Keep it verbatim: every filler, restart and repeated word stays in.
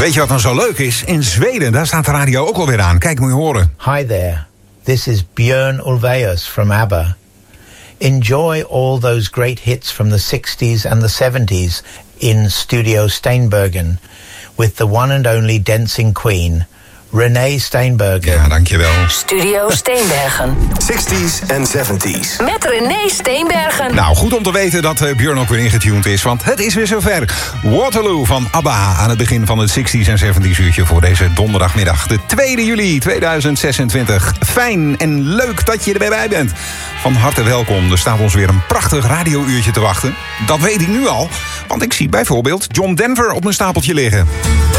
Weet je wat dan zo leuk is? In Zweden, daar staat de radio ook alweer aan. Kijk, moet je horen. Hi there, this is Björn Ulvaeus from ABBA. Enjoy all those great hits from the sixties and the seventies in Studio Steenbergen with the one and only dancing queen, Renee Steenbergen. Ja, dankjewel. Studio Steenbergen. zesties en zeventies. Met Renee Steenbergen. Nou, goed om te weten dat uh, Björn ook weer ingetuned is, want het is weer zover. Waterloo van ABBA aan het begin van het zesties en zeventies uurtje voor deze donderdagmiddag. De tweede juli tweeduizend zesentwintig. Fijn en leuk dat je erbij bent. Van harte welkom. Er staat ons weer een prachtig radiouurtje te wachten. Dat weet ik nu al, want ik zie bijvoorbeeld John Denver op mijn stapeltje liggen.